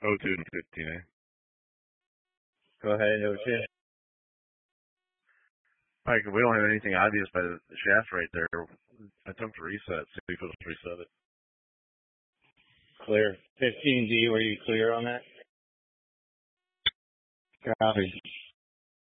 02 and 15, eh? Go ahead, OJ. Mike, we don't have anything obvious by the shaft right there. Attempt to reset. See if it'll reset it. Clear. 15D, were you clear on that? Copy.